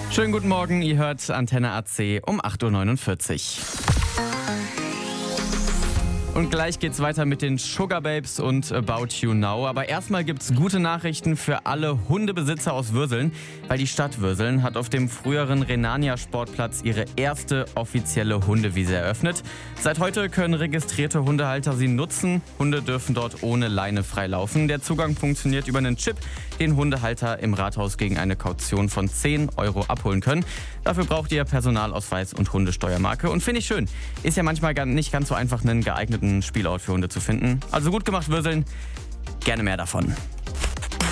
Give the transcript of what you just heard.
Schönen guten Morgen, ihr hört Antenne AC um 8.49 Uhr. Und gleich geht's weiter mit den Sugar Babes und About You Now. Aber erstmal gibt's gute Nachrichten für alle Hundebesitzer aus Würseln, weil die Stadt Würseln hat auf dem früheren Rhenania-Sportplatz ihre erste offizielle Hundewiese eröffnet. Seit heute können registrierte Hundehalter sie nutzen. Hunde dürfen dort ohne Leine frei laufen. Der Zugang funktioniert über einen Chip, den Hundehalter im Rathaus gegen eine Kaution von 10 Euro abholen können. Dafür braucht ihr Personalausweis und Hundesteuermarke. Und finde ich schön, ist ja manchmal nicht ganz so einfach, einen geeigneten Spielort für Hunde zu finden. Also gut gemacht, Würseln. Gerne mehr davon.